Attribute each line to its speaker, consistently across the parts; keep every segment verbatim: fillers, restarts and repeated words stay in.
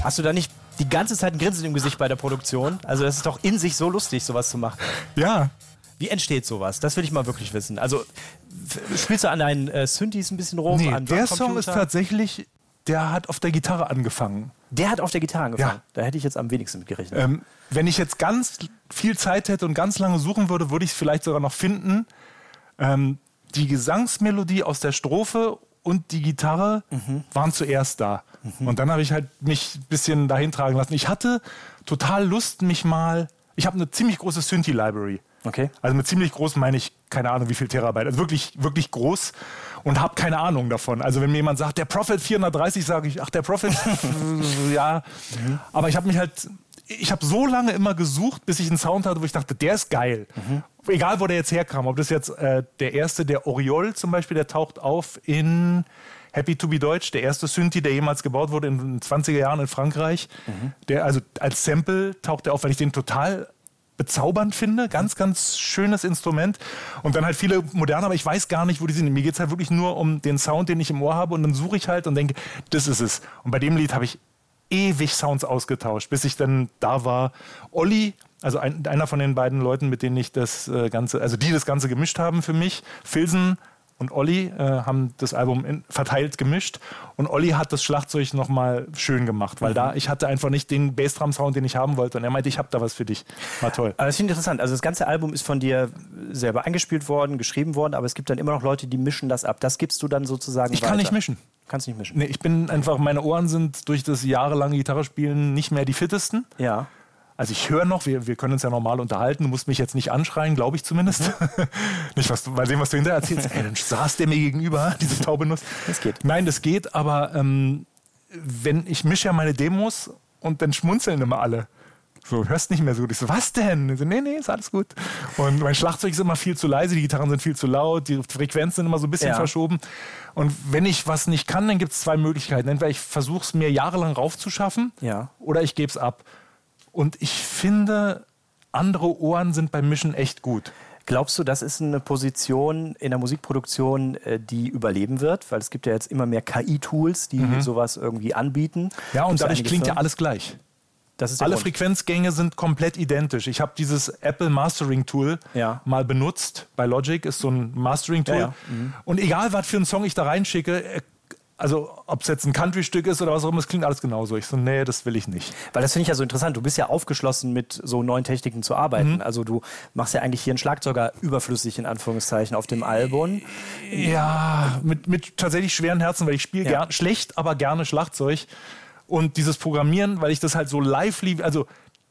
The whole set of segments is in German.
Speaker 1: Hast du da nicht die ganze Zeit ein Grinsen im Gesicht bei der Produktion? Also das ist doch in sich so lustig, sowas zu machen.
Speaker 2: Ja.
Speaker 1: Wie entsteht sowas? Das will ich mal wirklich wissen. Also f- spielst du an deinen äh, Synthes ein bisschen rum?
Speaker 2: Nee,
Speaker 1: an
Speaker 2: der
Speaker 1: Drumcomputer?
Speaker 2: Song ist tatsächlich, der hat auf der Gitarre angefangen.
Speaker 1: Der hat auf der Gitarre angefangen.
Speaker 2: Ja.
Speaker 1: Da hätte ich jetzt am wenigsten mit gerechnet.
Speaker 2: Ähm, wenn ich jetzt ganz viel Zeit hätte und ganz lange suchen würde, würde ich es vielleicht sogar noch finden. Ähm, die Gesangsmelodie aus der Strophe und die Gitarre mhm. waren zuerst da. Mhm. Und dann habe ich halt mich ein bisschen dahin tragen lassen. Ich hatte total Lust, mich mal... Ich habe eine ziemlich große Synthi-Library.
Speaker 1: Okay.
Speaker 2: Also mit ziemlich groß meine ich, keine Ahnung, wie viel Terabyte. Also wirklich, wirklich groß und habe keine Ahnung davon. Also wenn mir jemand sagt, der Prophet vierhundertdreißig, sage ich, ach, der Prophet, ja. Mhm. Aber ich habe mich halt... Ich habe so lange immer gesucht, bis ich einen Sound hatte, wo ich dachte, der ist geil. Mhm. Egal, wo der jetzt herkam. Ob das jetzt äh, der erste, der Oriol zum Beispiel, der taucht auf in Happy to be Deutsch, der erste Synthi, der jemals gebaut wurde in den zwanziger Jahren in Frankreich. Mhm. Der, also als Sample taucht er auf, weil ich den total bezaubernd finde. Ganz, ganz schönes Instrument. Und dann halt viele moderne, aber ich weiß gar nicht, wo die sind. Mir geht es halt wirklich nur um den Sound, den ich im Ohr habe. Und dann suche ich halt und denke, das ist es. Und bei dem Lied habe ich ewig Sounds ausgetauscht, bis ich dann da war. Olli, also ein, einer von den beiden Leuten, mit denen ich das äh, Ganze, also die das Ganze gemischt haben für mich, Filsen und Olli, äh, haben das Album in, verteilt gemischt. Und Olli hat das Schlagzeug nochmal schön gemacht, weil mhm. da, ich hatte einfach nicht den Bassdrum-Sound, den ich haben wollte. Und er meinte, ich habe da was für dich. War toll.
Speaker 1: Aber das finde ich interessant. Also das ganze Album ist von dir selber eingespielt worden, geschrieben worden, aber es gibt dann immer noch Leute, die mischen das ab. Das gibst du dann sozusagen
Speaker 2: Ich
Speaker 1: weiter.
Speaker 2: kann nicht mischen.
Speaker 1: Kannst nicht mischen.
Speaker 2: Nee, ich bin einfach, meine Ohren sind durch das jahrelange Gitarrespielen nicht mehr die fittesten.
Speaker 1: Ja.
Speaker 2: Also ich höre noch, wir, wir können uns ja normal unterhalten, du musst mich jetzt nicht anschreien, glaube ich zumindest. Mhm. Nicht, was du, mal sehen, was du hinterher erzählst. Ey, dann saß der mir gegenüber, diese taube Nuss.
Speaker 1: Das geht.
Speaker 2: Nein, das geht, aber ähm, wenn ich mische ja meine Demos und dann schmunzeln immer alle. So, hörst nicht mehr so gut. Ich so, was denn? Ich so, nee, nee, ist alles gut. Und mein Schlagzeug ist immer viel zu leise, die Gitarren sind viel zu laut, die Frequenzen sind immer so ein bisschen
Speaker 1: ja.
Speaker 2: verschoben. Und wenn ich was nicht kann, dann gibt es zwei Möglichkeiten. Entweder ich versuche es mir jahrelang raufzuschaffen
Speaker 1: ja.
Speaker 2: oder ich gebe es ab. Und ich finde, andere Ohren sind beim Mischen echt gut.
Speaker 1: Glaubst du, das ist eine Position in der Musikproduktion, die überleben wird? Weil es gibt ja jetzt immer mehr K I-Tools, die mhm. sowas irgendwie anbieten.
Speaker 2: Ja, und
Speaker 1: Gibt's
Speaker 2: dadurch klingt
Speaker 1: Firmen?
Speaker 2: ja alles gleich.
Speaker 1: Das ist der
Speaker 2: Alle
Speaker 1: Grund.
Speaker 2: Frequenzgänge sind komplett identisch. Ich habe dieses Apple Mastering Tool
Speaker 1: ja.
Speaker 2: mal benutzt. Bei Logic ist so ein Mastering Tool.
Speaker 1: Ja, ja. Mhm.
Speaker 2: Und egal, was für einen Song ich da reinschicke, also ob es jetzt ein Country-Stück ist oder was auch immer, es klingt alles genauso. Ich so, nee, das will ich nicht.
Speaker 1: Weil das finde ich ja so interessant. Du bist ja aufgeschlossen, mit so neuen Techniken zu arbeiten.
Speaker 2: Mhm.
Speaker 1: Also du machst ja eigentlich hier einen Schlagzeuger überflüssig, in Anführungszeichen, auf dem Album.
Speaker 2: Ja, mit, mit tatsächlich schweren Herzen, weil ich spiele
Speaker 1: Ja.
Speaker 2: gern, schlecht, aber gerne Schlagzeug. Und dieses Programmieren, weil ich das halt so live liebe, also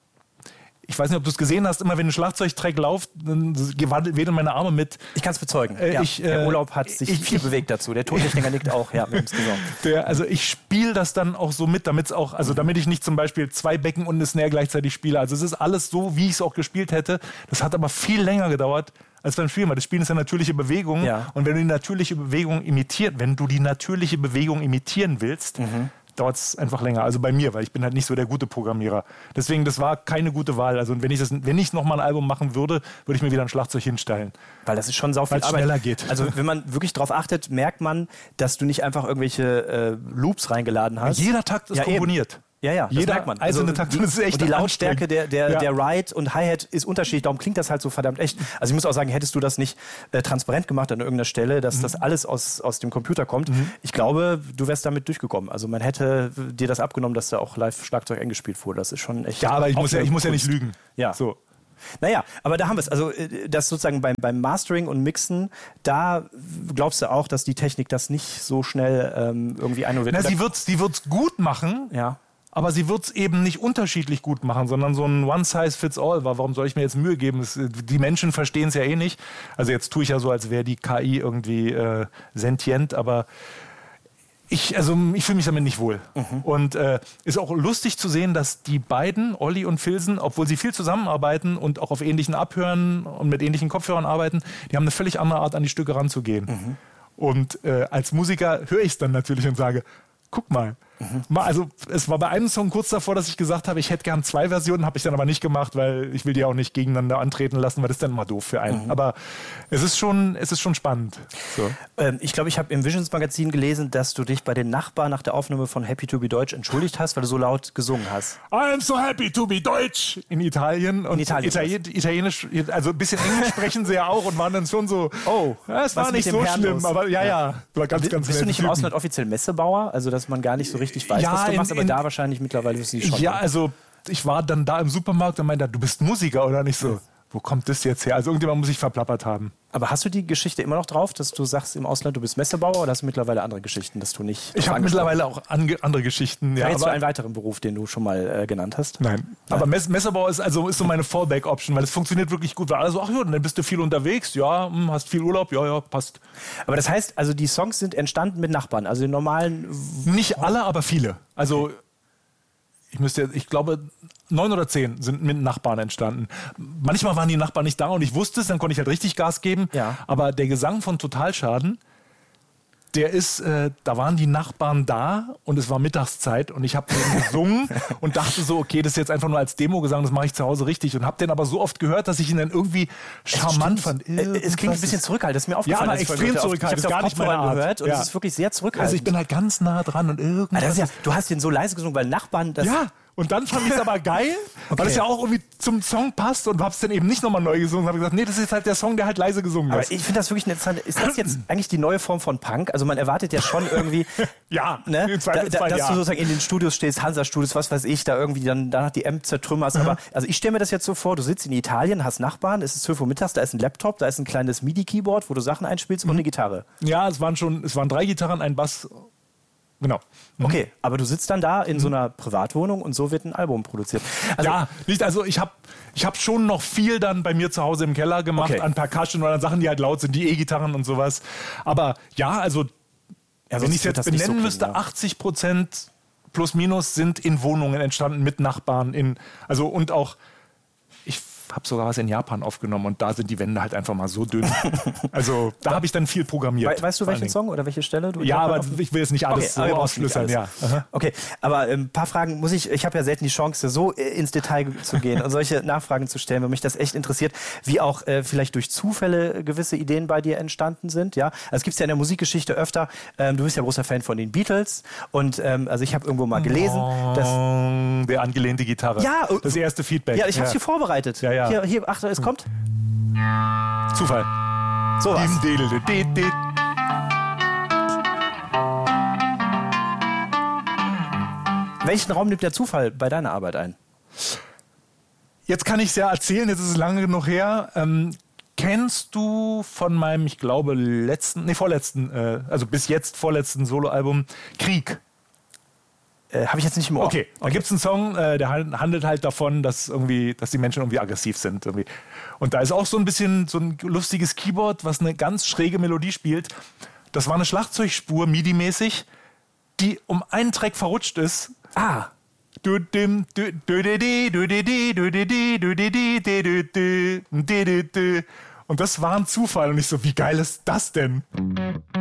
Speaker 2: ich weiß nicht, ob du es gesehen hast, immer wenn ein Schlagzeugtrack läuft, dann wedeln meine Arme mit.
Speaker 1: Ich kann es bezeugen.
Speaker 2: Äh,
Speaker 1: ja.
Speaker 2: ich, äh,
Speaker 1: der Urlaub hat sich
Speaker 2: ich,
Speaker 1: viel bewegt dazu. Der Tontechniker nickt auch, ja, mit dem Saison.
Speaker 2: Der, also ich spiele das dann auch so mit, damit es auch, also damit ich nicht zum Beispiel zwei Becken und eine Snare gleichzeitig spiele. Also es ist alles so, wie ich es auch gespielt hätte. Das hat aber viel länger gedauert als beim Spielen, weil das Spielen ist ja natürliche Bewegung.
Speaker 1: Ja.
Speaker 2: Und wenn du die natürliche Bewegung imitiert, wenn du die natürliche Bewegung imitieren willst, mhm. dauert es einfach länger. Also bei mir, weil ich bin halt nicht so der gute Programmierer. Deswegen, das war keine gute Wahl. Also wenn ich das, wenn ich nochmal ein Album machen würde, würde ich mir wieder ein Schlagzeug hinstellen.
Speaker 1: Weil das ist schon sau viel
Speaker 2: Weil es
Speaker 1: Arbeit.
Speaker 2: schneller geht.
Speaker 1: Also wenn man wirklich drauf achtet, merkt man, dass du nicht einfach irgendwelche äh, Loops reingeladen hast.
Speaker 2: Jeder Takt ist
Speaker 1: ja,
Speaker 2: komponiert.
Speaker 1: Eben. Ja, ja, das
Speaker 2: Jeder
Speaker 1: merkt man.
Speaker 2: einzelne
Speaker 1: Also,
Speaker 2: Takt
Speaker 1: die,
Speaker 2: ist echt
Speaker 1: und die Lautstärke der, der,
Speaker 2: ja.
Speaker 1: der Ride und Hi-Hat ist unterschiedlich, darum klingt das halt so verdammt echt. Also ich muss auch sagen, hättest du das nicht äh, transparent gemacht an irgendeiner Stelle, dass mhm. das alles aus, aus dem Computer kommt, mhm. ich glaube, du wärst damit durchgekommen. Also man hätte dir das abgenommen, dass da auch live Schlagzeug eingespielt wurde. Das ist schon echt...
Speaker 2: Ja, aber ich muss ja, ich muss ja nicht lügen.
Speaker 1: Ja.
Speaker 2: So.
Speaker 1: Naja, aber da haben wir es. Also das sozusagen beim, beim Mastering und Mixen, da glaubst du auch, dass die Technik das nicht so schnell ähm, irgendwie einholt?
Speaker 2: Na, sie wird's, sie wird's gut machen.
Speaker 1: Ja.
Speaker 2: Aber sie wird es eben nicht unterschiedlich gut machen, sondern so ein One-Size-Fits-All. Warum soll ich mir jetzt Mühe geben? Es, die Menschen verstehen es ja eh nicht. Also jetzt tue ich ja so, als wäre die K I irgendwie äh, sentient, aber ich, also ich fühle mich damit nicht wohl. Mhm. Und äh, ist auch lustig zu sehen, dass die beiden, Olli und Filsen, obwohl sie viel zusammenarbeiten und auch auf ähnlichen Abhören und mit ähnlichen Kopfhörern arbeiten, die haben eine völlig andere Art, an die Stücke ranzugehen. Mhm. Und äh, als Musiker höre ich es dann natürlich und sage, guck mal, Mhm. Also es war bei einem Song kurz davor, dass ich gesagt habe, ich hätte gern zwei Versionen, habe ich dann aber nicht gemacht, weil ich will die auch nicht gegeneinander antreten lassen, weil das ist dann immer doof für einen. Mhm. Aber es ist schon, es ist schon spannend. So.
Speaker 1: Ähm, ich glaube, ich habe im Visions Magazin gelesen, dass du dich bei den Nachbarn nach der Aufnahme von Happy to be Deutsch entschuldigt hast, weil du so laut gesungen hast.
Speaker 2: I'm so happy to be Deutsch in Italien. Und
Speaker 1: in Italien
Speaker 2: Italien, Italienisch, also ein bisschen Englisch sprechen sie ja auch und waren dann schon so,
Speaker 1: oh,
Speaker 2: ja, es war nicht so schlimm, aber ja, ja. War ganz, ganz
Speaker 1: Bist du nicht im Ausland offiziell Messebauer? Also, dass man gar nicht so richtig weiß,
Speaker 2: ja,
Speaker 1: was du
Speaker 2: in,
Speaker 1: machst, aber
Speaker 2: in,
Speaker 1: da wahrscheinlich mittlerweile wissen die schon.
Speaker 2: Ja, also ich war dann da im Supermarkt und meinte, du bist Musiker oder nicht so. Wo kommt das jetzt her? Also irgendjemand muss sich verplappert haben.
Speaker 1: Aber hast du die Geschichte immer noch drauf, dass du sagst im Ausland, du bist Messebauer, oder hast du mittlerweile andere Geschichten, dass du nicht...
Speaker 2: Ich habe mittlerweile auch ange- andere Geschichten.
Speaker 1: Ja,
Speaker 2: ja,
Speaker 1: du einen weiteren Beruf, den du schon mal äh, genannt hast?
Speaker 2: Nein. Nein. Aber Mess- Messebauer ist, also, ist so meine Fallback-Option, weil es funktioniert wirklich gut. Weil alle so, ach ja, dann bist du viel unterwegs, ja, hm, hast viel Urlaub, ja, ja, passt.
Speaker 1: Aber das heißt, also die Songs sind entstanden mit Nachbarn, also den normalen...
Speaker 2: Nicht alle, aber viele. Also... Okay. Ich müsste, ich glaube, neun oder zehn sind mit Nachbarn entstanden. Manchmal waren die Nachbarn nicht da und ich wusste es, dann konnte ich halt richtig Gas geben.
Speaker 1: Ja.
Speaker 2: Aber der Gesang von Totalschaden, der ist, äh, da waren die Nachbarn da und es war Mittagszeit und ich habe den gesungen und dachte so, okay, das ist jetzt einfach nur als Demo-Gesang, das mache ich zu Hause richtig und habe den aber so oft gehört, dass ich ihn dann irgendwie charmant fand.
Speaker 1: Irgendwas es klingt ein bisschen zurückhaltend, das ist mir aufgefallen.
Speaker 2: Ja, aber extrem zurückhaltend,
Speaker 1: ich habe es auf Kopfhörer gehört und es ja. ist wirklich sehr zurückhaltend.
Speaker 2: Also ich bin halt ganz nah dran und irgendwas...
Speaker 1: Also ja, du hast den so leise gesungen, weil Nachbarn... Das
Speaker 2: ja. Und dann fand ich es aber geil, okay. weil es ja auch irgendwie zum Song passt und hab's dann eben nicht nochmal neu gesungen und habe gesagt, nee, das ist halt der Song, der halt leise gesungen
Speaker 1: aber
Speaker 2: ist.
Speaker 1: Aber ich finde das wirklich interessant. Ist das jetzt eigentlich die neue Form von Punk? Also man erwartet ja schon irgendwie,
Speaker 2: ja,
Speaker 1: ne, da, da, dass
Speaker 2: ja.
Speaker 1: du sozusagen in den Studios stehst, Hansa-Studios, was weiß ich, da irgendwie dann danach die Amp zertrümmerst. Mhm. Aber also ich stelle mir das jetzt so vor, du sitzt in Italien, hast Nachbarn, es ist zwölf Uhr mittags, da ist ein Laptop, da ist ein kleines MIDI-Keyboard, wo du Sachen einspielst mhm. und eine Gitarre.
Speaker 2: Ja, es waren schon, es waren drei Gitarren, ein Bass. Genau.
Speaker 1: Mhm. Okay, aber du sitzt dann da in mhm. so einer Privatwohnung und so wird ein Album produziert.
Speaker 2: Also, ja, nicht, also ich habe ich hab schon noch viel dann bei mir zu Hause im Keller gemacht, okay. an Percussion oder an Sachen, die halt laut sind, die E-Gitarren und sowas. Aber ja, also ja, wenn ich es jetzt benennen so müsste, ja. achtzig Prozent plus minus sind in Wohnungen entstanden mit Nachbarn. In, also und auch, ich habe sogar was in Japan aufgenommen und da sind die Wände halt einfach mal so dünn. Also da habe ich dann viel programmiert.
Speaker 1: We- weißt du, welchen Song oder welche Stelle du?
Speaker 2: Ja, aber ich will jetzt nicht alles okay, so aufschlüsseln. Ja.
Speaker 1: Okay, aber ein ähm, paar Fragen muss ich, ich habe ja selten die Chance, so äh, ins Detail zu gehen und solche Nachfragen zu stellen, weil mich das echt interessiert, wie auch äh, vielleicht durch Zufälle gewisse Ideen bei dir entstanden sind. Ja, also es gibt es ja in der Musikgeschichte öfter. Ähm, du bist ja großer Fan von den Beatles und ähm, also ich habe irgendwo mal gelesen,
Speaker 2: oh,
Speaker 1: dass
Speaker 2: der angelehnte Gitarre.
Speaker 1: Ja,
Speaker 2: das erste Feedback.
Speaker 1: Ja, ich habe es
Speaker 2: ja.
Speaker 1: hier vorbereitet.
Speaker 2: Ja, ja.
Speaker 1: Hier, hier, ach, es kommt.
Speaker 2: Zufall.
Speaker 1: So was. Welchen Raum nimmt der Zufall bei deiner Arbeit ein?
Speaker 2: Jetzt kann ich es ja erzählen, jetzt ist es lange genug her. Ähm, kennst du von meinem, ich glaube, letzten, nee, vorletzten, äh, also bis jetzt vorletzten Soloalbum Krieg?
Speaker 1: Äh, Habe ich jetzt nicht im Ohr.
Speaker 2: Okay, da okay. gibt es einen Song, äh, der handelt halt davon, dass, irgendwie, dass die Menschen irgendwie aggressiv sind. Irgendwie. Und da ist auch so ein bisschen so ein lustiges Keyboard, was eine ganz schräge Melodie spielt. Das war eine Schlagzeugspur, MIDI-mäßig, die um einen Track verrutscht ist.
Speaker 1: Ah.
Speaker 2: Und das war ein Zufall. Und ich so, wie geil ist das denn?